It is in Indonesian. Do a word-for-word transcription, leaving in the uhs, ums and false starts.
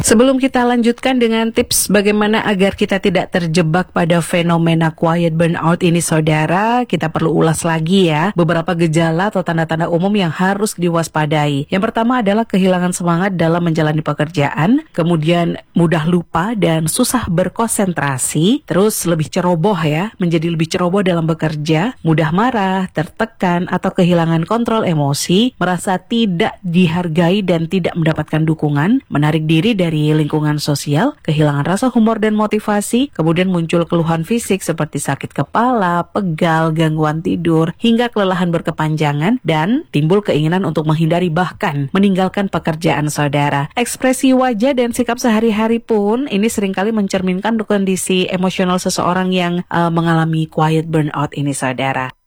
Sebelum kita lanjutkan dengan tips bagaimana agar kita tidak terjebak pada fenomena quiet burnout ini saudara, kita perlu ulas lagi ya beberapa gejala atau tanda-tanda umum yang harus diwaspadai. Yang pertama adalah kehilangan semangat dalam menjalani pekerjaan, kemudian mudah lupa dan susah berkonsentrasi, terus lebih ceroboh ya, menjadi lebih ceroboh dalam bekerja, mudah marah, tertekan atau kehilangan kontrol emosi, merasa tidak dihargai dan tidak mendapatkan dukungan, menarik diri dari lingkungan sosial, kehilangan rasa humor dan motivasi, kemudian muncul keluhan fisik seperti sakit kepala, pegal, gangguan tidur, hingga kelelahan berkepanjangan, dan timbul keinginan untuk menghindari bahkan meninggalkan pekerjaan saudara. Ekspresi wajah dan sikap sehari-hari pun ini seringkali mencerminkan kondisi emosional seseorang yang uh, mengalami quiet burnout ini saudara.